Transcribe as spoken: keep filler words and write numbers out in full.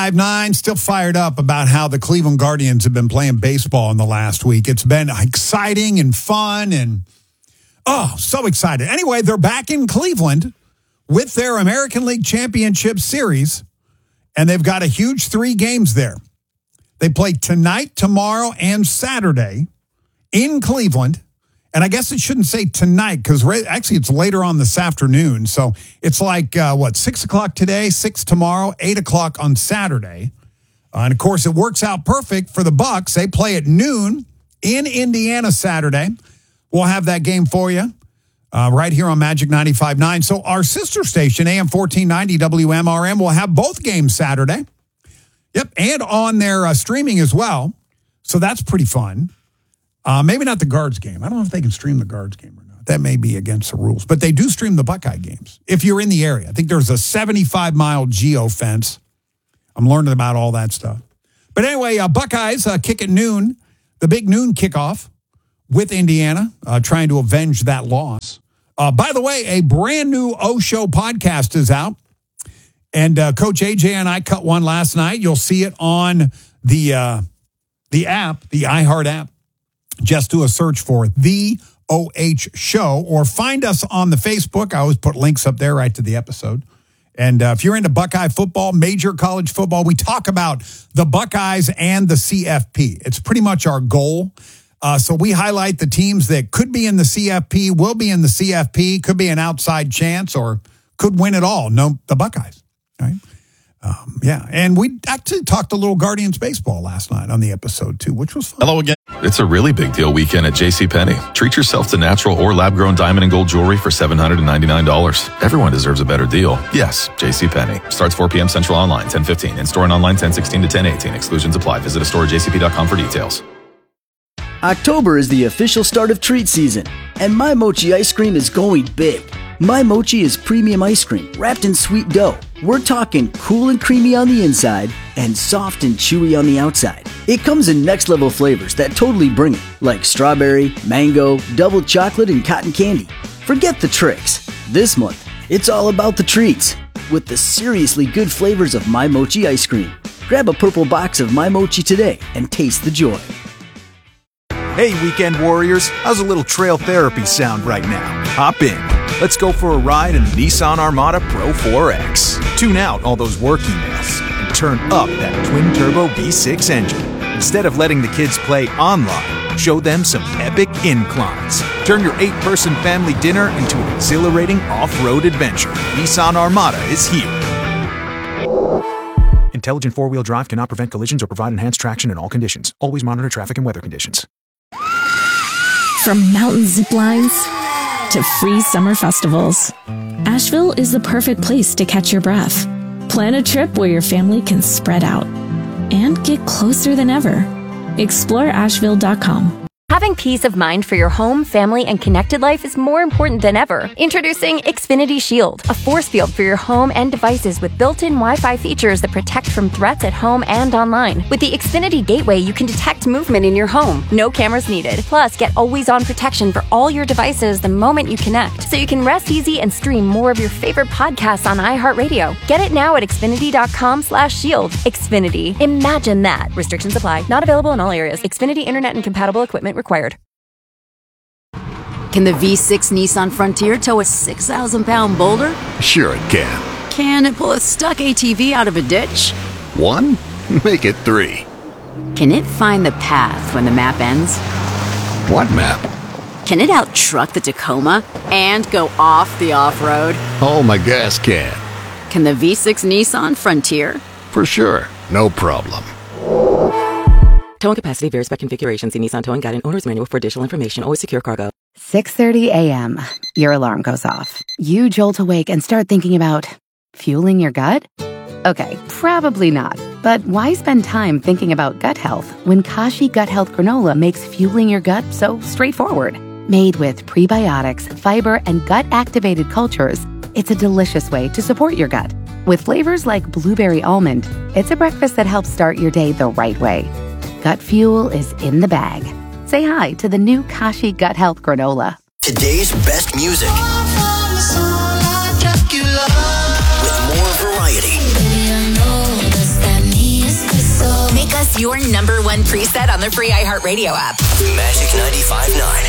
ninety-five point nine, still fired up about how the Cleveland Guardians have been playing baseball in the last week. It's been exciting and fun and, oh, so excited. Anyway, they're back in Cleveland with their American League Championship Series, and they've got a huge three games there. They play tonight, tomorrow, and Saturday in Cleveland. And I guess it shouldn't say tonight because actually it's later on this afternoon. So it's like, uh, what, six o'clock today, six tomorrow, eight o'clock on Saturday. Uh, and, of course, it works out perfect for the Bucks. They play at noon in Indiana Saturday. We'll have that game for you uh, right here on Magic ninety-five point nine. So our sister station, A M fourteen ninety W M R M, will have both games Saturday. Yep, and on their uh, streaming as well. So that's pretty fun. Uh, maybe not the Guards game. I don't know if they can stream the Guards game or not. That may be against the rules. But they do stream the Buckeye games if you're in the area. I think there's a seventy-five mile geofence. I'm learning about all that stuff. But anyway, uh, Buckeyes uh, kick at noon, the big noon kickoff with Indiana, uh, trying to avenge that loss. Uh, by the way, a brand new O-Show podcast is out. And uh, Coach A J and I cut one last night. You'll see it on the uh, the app, the iHeart app. Just do a search for The O H Show or find us on the Facebook. I always put links up there right to the episode. And uh, if you're into Buckeye football, major college football, we talk about the Buckeyes and the C F P. It's pretty much our goal. Uh, so we highlight the teams that could be in the C F P, will be in the C F P, could be an outside chance, or could win it all. No, the Buckeyes. Right? Um, yeah, and we actually talked a little Guardians baseball last night on the episode, too, which was fun. Hello again. It's a really big deal weekend at JCPenney. Treat yourself to natural or lab-grown diamond and gold jewelry for seven hundred ninety-nine dollars. Everyone deserves a better deal. Yes, JCPenney. Starts four p.m. Central online, ten fifteen. In-store and online, ten sixteen to ten eighteen. Exclusions apply. Visit a store at j c p dot com for details. October is the official start of treat season, and My Mochi ice cream is going big. My Mochi is premium ice cream wrapped in sweet dough. We're talking cool and creamy on the inside and soft and chewy on the outside. It comes in next level flavors that totally bring it, like strawberry, mango, double chocolate, and cotton candy. Forget the tricks. This month, it's all about the treats with the seriously good flavors of My Mochi ice cream. Grab a purple box of My Mochi today and taste the joy. Hey, weekend warriors, how's a little trail therapy sound right now? Hop in. Let's go for a ride in the Nissan Armada Pro four X. Tune out all those work emails and turn up that twin-turbo V six engine. Instead of letting the kids play online, show them some epic inclines. Turn your eight-person family dinner into an exhilarating off-road adventure. Nissan Armada is here. Intelligent four-wheel drive cannot prevent collisions or provide enhanced traction in all conditions. Always monitor traffic and weather conditions. From mountain zip lines to free summer festivals, Asheville is the perfect place to catch your breath. Plan a trip where your family can spread out and get closer than ever. Explore asheville dot com. Having peace of mind for your home, family, and connected life is more important than ever. Introducing Xfinity Shield, a force field for your home and devices with built-in Wi-Fi features that protect from threats at home and online. With the Xfinity Gateway, you can detect movement in your home. No cameras needed. Plus, get always-on protection for all your devices the moment you connect, so you can rest easy and stream more of your favorite podcasts on iHeartRadio. Get it now at xfinity dot com slash shield. Xfinity. Imagine that. Restrictions apply. Not available in all areas. Xfinity Internet and compatible equipment required. Can the V six Nissan Frontier tow a six thousand pound boulder? Sure it can. Can it pull a stuck A T V out of a ditch? One? Make it three. Can it find the path when the map ends? What map? Can it out-truck the Tacoma and go off the off-road? Oh, my gas can. Can the V six Nissan Frontier? For sure. No problem. Towing capacity varies by configuration. See Nissan Towing Guide and Owner's Manual for additional information. Always secure cargo. six thirty a.m. Your alarm goes off. You jolt awake and start thinking about fueling your gut? Okay, probably not. But why spend time thinking about gut health when Kashi Gut Health Granola makes fueling your gut so straightforward? Made with prebiotics, fiber, and gut-activated cultures, it's a delicious way to support your gut. With flavors like blueberry almond, it's a breakfast that helps start your day the right way. Gut fuel is in the bag. Say hi to the new Kashi Gut Health Granola. Today's best music. With more variety. Your number one preset on the free iHeartRadio app. Magic ninety-five point nine.